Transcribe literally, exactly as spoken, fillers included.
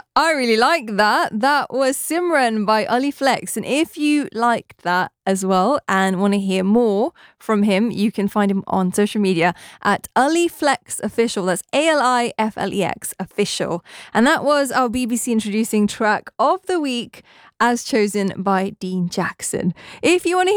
I really like that. That was Simran by Ali Flex. And if you liked that as well and want to hear more from him, you can find him on social media at Ali Flex Official. That's A L I F L E X Official. And that was our B B C Introducing track of the week as chosen by Dean Jackson. If you want to